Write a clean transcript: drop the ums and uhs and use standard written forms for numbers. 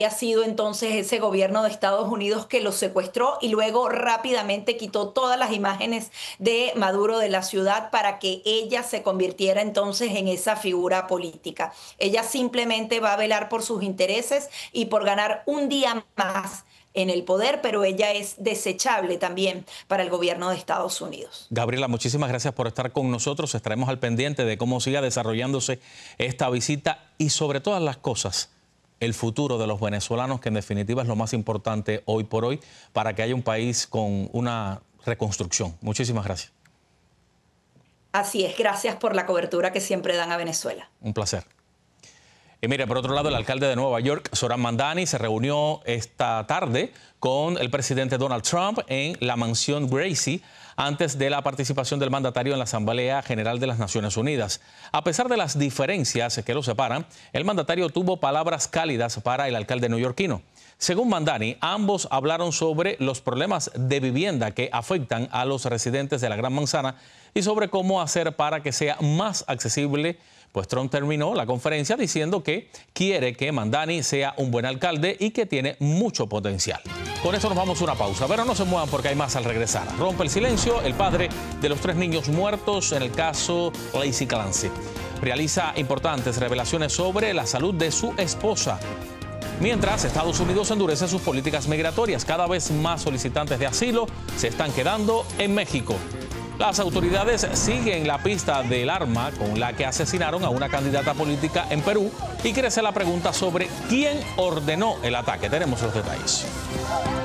sido entonces ese gobierno de Estados Unidos que los secuestró y luego rápidamente quitó todas las imágenes de Maduro de la ciudad para que ella se convirtiera entonces en esa figura política. Ella simplemente va a velar por sus intereses y por ganar un día más en el poder, pero ella es desechable también para el gobierno de Estados Unidos. Gabriela, muchísimas gracias por estar con nosotros. Estaremos al pendiente de cómo siga desarrollándose esta visita y, sobre todas las cosas, el futuro de los venezolanos, que en definitiva es lo más importante hoy por hoy para que haya un país con una reconstrucción. Muchísimas gracias. Así es, gracias por la cobertura que siempre dan a Venezuela. Un placer. Y mire, por otro lado, el alcalde de Nueva York, Zohran Mamdani, se reunió esta tarde con el presidente Donald Trump en la mansión Gracie antes de la participación del mandatario en la Asamblea General de las Naciones Unidas. A pesar de las diferencias que lo separan, el mandatario tuvo palabras cálidas para el alcalde neoyorquino. Según Mamdani, ambos hablaron sobre los problemas de vivienda que afectan a los residentes de la Gran Manzana y sobre cómo hacer para que sea más accesible. Pues Trump terminó la conferencia diciendo que quiere que Mamdani sea un buen alcalde y que tiene mucho potencial. Con esto nos vamos a una pausa, pero no se muevan porque hay más al regresar. Rompe el silencio el padre de los 3 niños muertos en el caso Laci Clancy. Realiza importantes revelaciones sobre la salud de su esposa. Mientras, Estados Unidos endurece sus políticas migratorias. Cada vez más solicitantes de asilo se están quedando en México. Las autoridades siguen la pista del arma con la que asesinaron a una candidata política en Perú y crece la pregunta sobre quién ordenó el ataque. Tenemos los detalles.